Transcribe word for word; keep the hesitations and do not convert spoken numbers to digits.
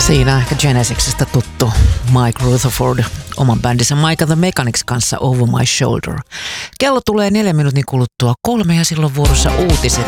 Siinä ehkä Genesisistä tuttu Mike Rutherford oman bändinsä Mike and the Mechanics kanssa Over My Shoulder. Kello tulee neljä minuutin kuluttua kolme ja silloin vuorossa uutiset